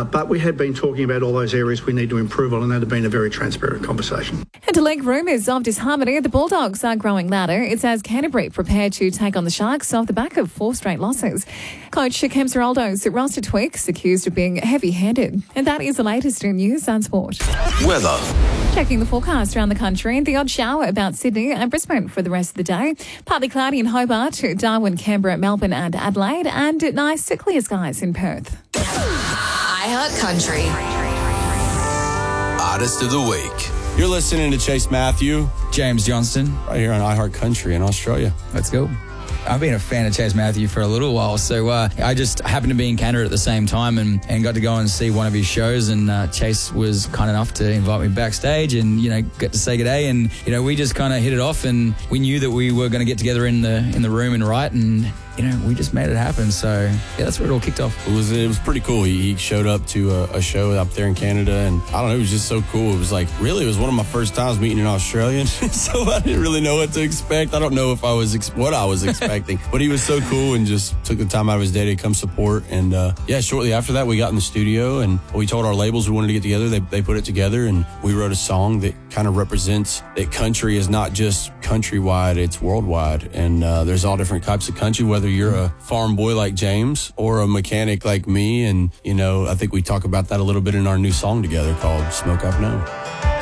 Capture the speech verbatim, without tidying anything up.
Uh, but we had been talking about all those areas we need to improve on, and that had been a very transparent conversation. And to link rumours of disharmony, the Bulldogs are growing louder. It's as Canterbury prepare to take on the Sharks off the back of four straight losses. Coach Cam Ciraldo's roster tweaks accused of being heavy-handed. And that is the latest in news and sport. Weather. Checking the forecast around the country, the odd shower about Sydney and Brisbane for the rest of the day. Partly cloudy in Hobart, Darwin, Canberra, Melbourne and Adelaide, and nice clear skies in Perth. iHeart Country. Artist of the Week. You're listening to Chase Matthew, James Johnston, right here on iHeart Country in Australia. Let's go. I've been a fan of Chase Matthew for a little while, so uh, I just happened to be in Canada at the same time and, and got to go and see one of his shows, and uh, Chase was kind enough to invite me backstage and, you know, get to say good day, and, you know, we just kind of hit it off, and we knew that we were going to get together in the in the room and write, and, you know, we just made it happen. So, yeah, that's where it all kicked off. It was it was pretty cool. He, he showed up to a, a show up there in Canada, and I don't know, it was just so cool. It was like, really, it was one of my first times meeting an Australian, so I didn't really know what to expect. I don't know if I was ex- what I was expecting, but he was so cool and just took the time out of his day to come support. And uh, yeah, shortly after that, we got in the studio and we told our labels we wanted to get together. They, they put it together, and we wrote a song that kind of represents that country is not just countrywide, it's worldwide. And uh, there's all different types of country, whether you're a farm boy like James or a mechanic like me. And, you know, I think we talk about that a little bit in our new song together called Smoke I've Known.